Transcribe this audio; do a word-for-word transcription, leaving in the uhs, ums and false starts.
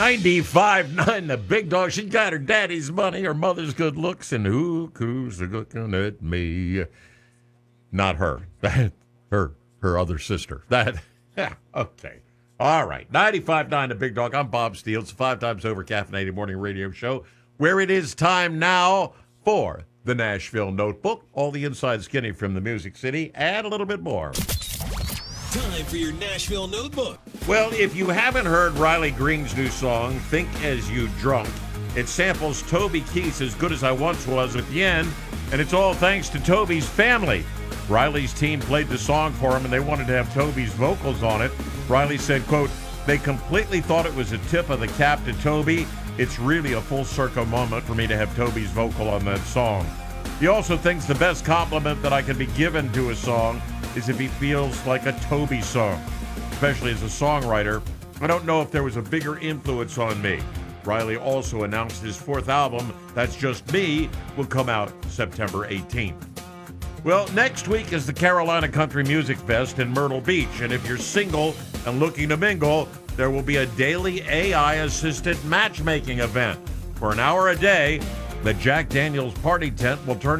ninety-five nine, the big dog. She got her daddy's money, her mother's good looks, and who who's looking at me? Not her. That her her other sister. That yeah, okay. All right. ninety-five nine, the big dog. I'm Bob Steele. It's a five times over caffeinated morning radio show where it is time now for the Nashville Notebook. All the inside skinny from the Music City and a little bit more. Time for your Nashville Notebook. Well, if you haven't heard Riley Green's new song, Think As You Drunk, it samples Toby Keith's As Good As I Once Was at the end, and it's all thanks to Toby's family. Riley's team played the song for him, and they wanted to have Toby's vocals on it. Riley said, quote, they completely thought it was a tip of the cap to Toby. It's really a full circle moment for me to have Toby's vocal on that song. He also thinks the best compliment that I can be given to a song is if he feels like a Toby song, especially as a songwriter. I don't know if there was a bigger influence on me. Riley also announced his fourth album, That's Just Me, will come out September eighteenth. Well, next week is the Carolina Country Music Fest in Myrtle Beach, and if you're single and looking to mingle, there will be a daily A I-assisted matchmaking event. For an hour a day, the Jack Daniels Party Tent will turn